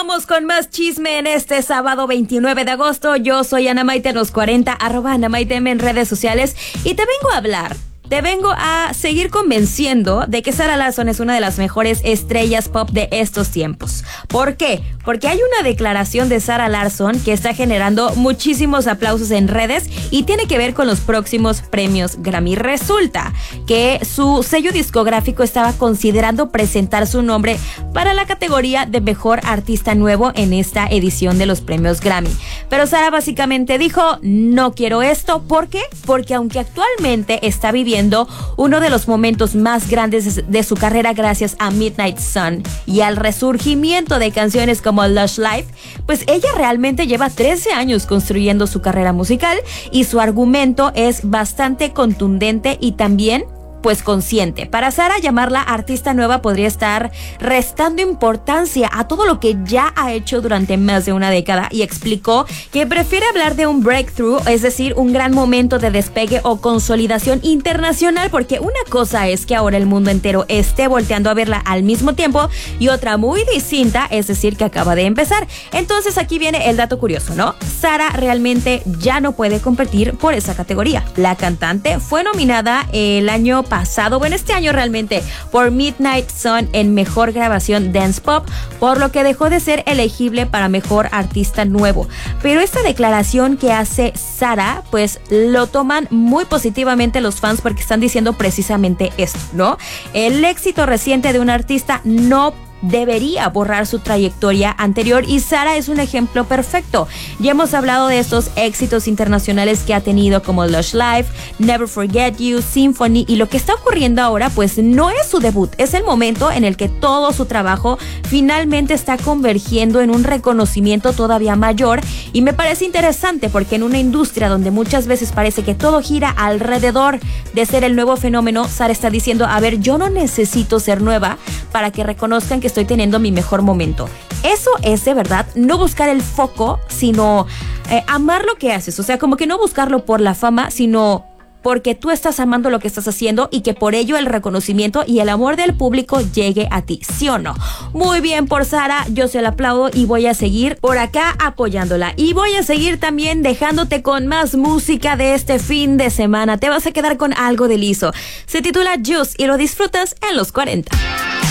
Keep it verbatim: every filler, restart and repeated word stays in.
Vamos con más chisme en este sábado veintinueve de agosto. Yo soy Ana Maite en los cuarenta, arroba Ana Maite en redes sociales, y te vengo a hablar. Te vengo a seguir convenciendo de que Zara Larsson es una de las mejores estrellas pop de estos tiempos. ¿Por qué? Porque hay una declaración de Zara Larsson que está generando muchísimos aplausos en redes y tiene que ver con los próximos premios Grammy. Resulta que su sello discográfico estaba considerando presentar su nombre para la categoría de Mejor Artista Nuevo en esta edición de los premios Grammy. Pero Zara básicamente dijo, no quiero esto. ¿Por qué? Porque aunque actualmente está viviendo uno de los momentos más grandes de su carrera gracias a Midnight Sun y al resurgimiento de canciones como Lush Life, pues ella realmente lleva trece años construyendo su carrera musical y su argumento es bastante contundente y también pues consciente. Para Zara, llamarla artista nueva podría estar restando importancia a todo lo que ya ha hecho durante más de una década, y explicó que prefiere hablar de un breakthrough, es decir, un gran momento de despegue o consolidación internacional, porque una cosa es que ahora el mundo entero esté volteando a verla al mismo tiempo y otra muy distinta, es decir, que acaba de empezar. Entonces aquí viene el dato curioso, ¿no? Zara realmente ya no puede competir por esa categoría. La cantante fue nominada el año pasado pasado, bueno, este año realmente, por Midnight Sun en Mejor Grabación Dance Pop, por lo que dejó de ser elegible para Mejor Artista Nuevo. Pero esta declaración que hace Zara, pues lo toman muy positivamente los fans, porque están diciendo precisamente esto, ¿no? El éxito reciente de un artista no debería borrar su trayectoria anterior, y Zara es un ejemplo perfecto. Ya hemos hablado de estos éxitos internacionales que ha tenido, como Lush Life, Never Forget You, Symphony, y lo que está ocurriendo ahora pues no es su debut, es el momento en el que todo su trabajo finalmente está convergiendo en un reconocimiento todavía mayor. Y me parece interesante porque en una industria donde muchas veces parece que todo gira alrededor de ser el nuevo fenómeno, Zara está diciendo, a ver, yo no necesito ser nueva para que reconozcan que estoy teniendo mi mejor momento. Eso es de verdad no buscar el foco, sino eh, amar lo que haces. O sea, como que no buscarlo por la fama, sino porque tú estás amando lo que estás haciendo, y que por ello el reconocimiento y el amor del público llegue a ti, ¿sí o no? Muy bien por Zara, yo se la aplaudo y voy a seguir por acá apoyándola. Y voy a seguir también dejándote con más música de este fin de semana. Te vas a quedar con algo de Lizzo. Se titula Juice y lo disfrutas en los cuarenta.